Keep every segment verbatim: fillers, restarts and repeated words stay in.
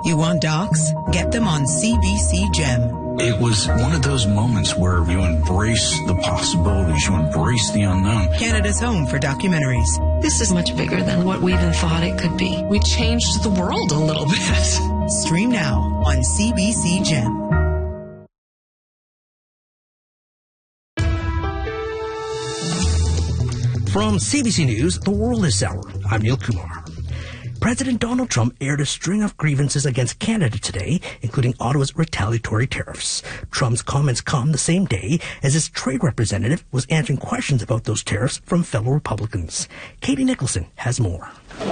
You want docs? Get them on C B C Gem. It was one of those moments where you embrace the possibilities, you embrace the unknown. Canada's home for documentaries. This is much bigger than what we even thought it could be. We changed the world a little bit. Stream now on C B C Gem. From C B C News, The World is Sour. I'm Neil Kumar. President Donald Trump aired a string of grievances against Canada today, including Ottawa's retaliatory tariffs. Trump's comments come the same day as his trade representative was answering questions about those tariffs from fellow Republicans. Katie Nicholson has more.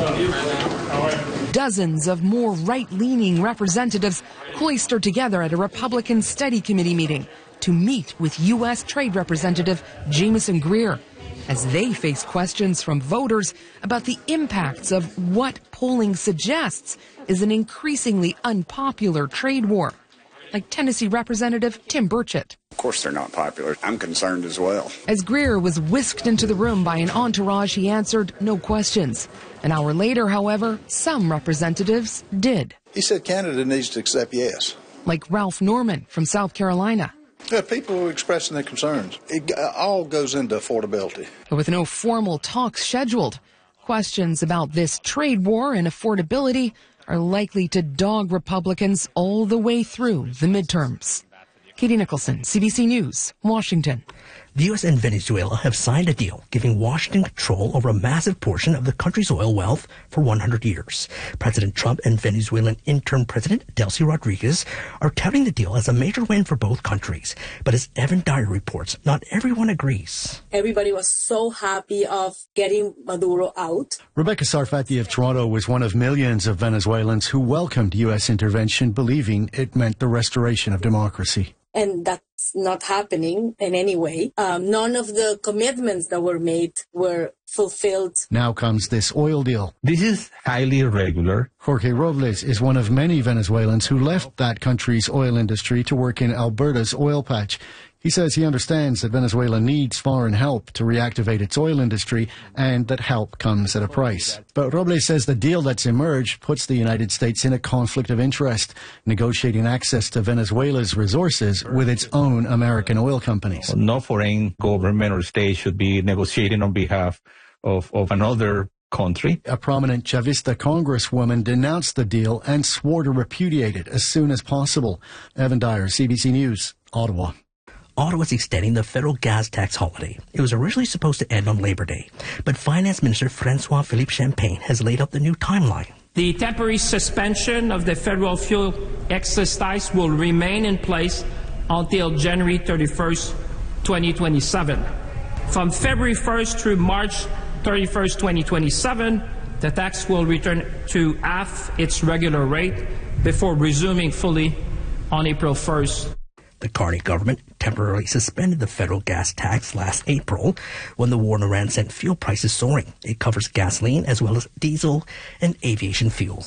Dozens of more right-leaning representatives cloistered together at a Republican Study Committee meeting to meet with U S Trade Representative Jamieson Greer, as they face questions from voters about the impacts of what polling suggests is an increasingly unpopular trade war, like Tennessee Representative Tim Burchett. Of course they're not popular. I'm concerned as well. As Greer was whisked into the room by an entourage, he answered no questions. An hour later, however, some representatives did. He said Canada needs to accept yes. Like Ralph Norman from South Carolina. Yeah, people are expressing their concerns. It all goes into affordability. But with no formal talks scheduled, questions about this trade war and affordability are likely to dog Republicans all the way through the midterms. Katie Nicholson, C B C News, Washington. The U S and Venezuela have signed a deal giving Washington control over a massive portion of the country's oil wealth for one hundred years. President Trump and Venezuelan interim President Delcy Rodriguez are touting the deal as a major win for both countries. But as Evan Dyer reports, not everyone agrees. Everybody was so happy of getting Maduro out. Rebecca Sarfati of Toronto was one of millions of Venezuelans who welcomed U S intervention, believing it meant the restoration of democracy. And that's not happening in any way. Um, none of the commitments that were made were fulfilled. Now comes this oil deal. This is highly irregular. Jorge Robles is one of many Venezuelans who left that country's oil industry to work in Alberta's oil patch. He says he understands that Venezuela needs foreign help to reactivate its oil industry and that help comes at a price. But Robles says the deal that's emerged puts the United States in a conflict of interest, negotiating access to Venezuela's resources with its own American oil companies. No foreign government or state should be negotiating on behalf of, of another country. A prominent Chavista congresswoman denounced the deal and swore to repudiate it as soon as possible. Evan Dyer, C B C News, Ottawa. Ottawa is extending the federal gas tax holiday. It was originally supposed to end on Labor Day, but Finance Minister Francois-Philippe Champagne has laid out the new timeline. The temporary suspension of the federal fuel excise tax will remain in place until January thirty-first, twenty twenty-seven. From February first through March thirty-first, twenty twenty-seven, the tax will return to half its regular rate before resuming fully on April first. The Carney government temporarily suspended the federal gas tax last April when the war in Iran sent fuel prices soaring. It covers gasoline as well as diesel and aviation fuel.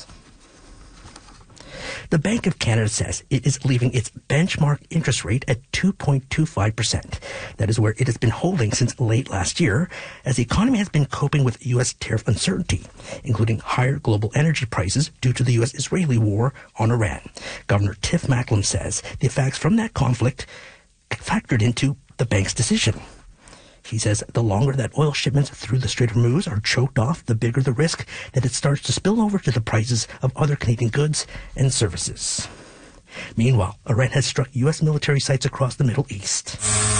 The Bank of Canada says it is leaving its benchmark interest rate at two point two five percent. That is where it has been holding since late last year, as the economy has been coping with U S tariff uncertainty, including higher global energy prices due to the U S-Israeli war on Iran. Governor Tiff Macklem says the effects from that conflict factored into the bank's decision. He says the longer that oil shipments through the Strait of Hormuz are choked off, the bigger the risk that it starts to spill over to the prices of other Canadian goods and services. Meanwhile, Iran has struck U S military sites across the Middle East.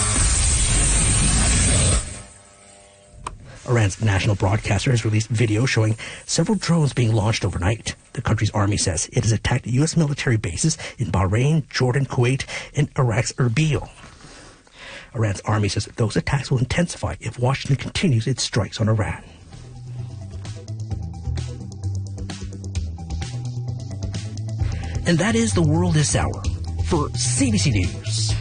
Iran's national broadcaster has released video showing several drones being launched overnight. The country's army says it has attacked U S military bases in Bahrain, Jordan, Kuwait, and Iraq's Erbil. Iran's army says those attacks will intensify if Washington continues its strikes on Iran. And that is The World is Sour for C B C News.